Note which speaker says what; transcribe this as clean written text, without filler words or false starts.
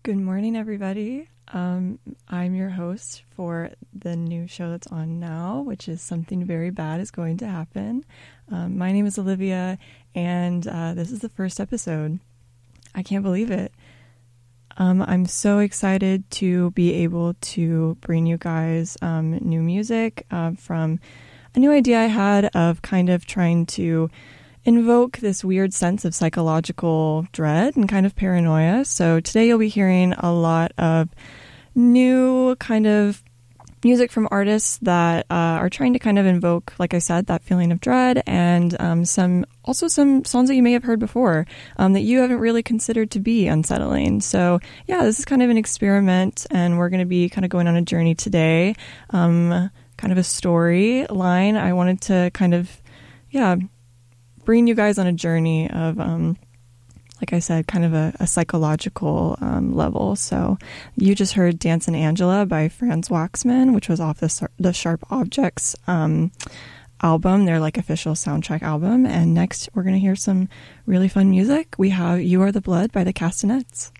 Speaker 1: Good morning, everybody. I'm your host for the new show that's on now, which is Something Very Bad is Going to Happen. My name is Olivia, and this is the first episode. I can't believe it. I'm so excited to be able to bring you guys new music from a new idea I had of kind of trying to invoke this weird sense of psychological dread and kind of paranoia. So today you'll be hearing a lot of new kind of music from artists that are trying to kind of invoke, like I said, that feeling of dread, and some songs that you may have heard before that you haven't really considered to be unsettling. So yeah, this is kind of an experiment, and we're going to be kind of going on a journey today, kind of a storyline. I wanted to kind of, bring you guys on a journey of, like I said, kind of a psychological level. So you just heard Dancin' Angela by Franz Waxman, which was off the Sharp Objects album, their like official soundtrack album. And next we're going to hear some really fun music. We have You Are the Blood by the Castanets.